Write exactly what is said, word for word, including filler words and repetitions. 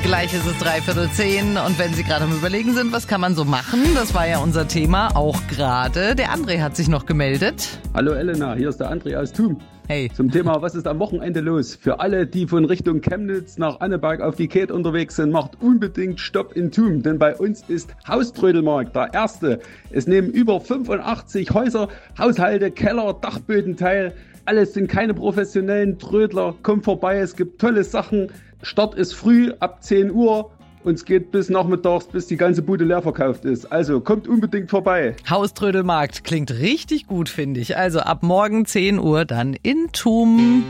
Gleich ist es dreiviertel zehn und wenn Sie gerade am Überlegen sind, was kann man so machen? Das war ja unser Thema, auch gerade. Der André hat sich noch gemeldet. Hallo Elena, hier ist der André aus Thum. Hey. Zum Thema, was ist am Wochenende los? Für alle, die von Richtung Chemnitz nach Anneberg auf die Käth unterwegs sind, macht unbedingt Stopp in Thum, denn bei uns ist Hauströdelmarkt, der erste. Es nehmen über fünfundachtzig Häuser, Haushalte, Keller, Dachböden teil. Alles sind keine professionellen Trödler. Kommt vorbei, es gibt tolle Sachen. Start ist früh, ab zehn Uhr. Und es geht bis nachmittags, bis die ganze Bude leer verkauft ist. Also kommt unbedingt vorbei. Hauströdelmarkt klingt richtig gut, finde ich. Also ab morgen zehn Uhr dann in Thum.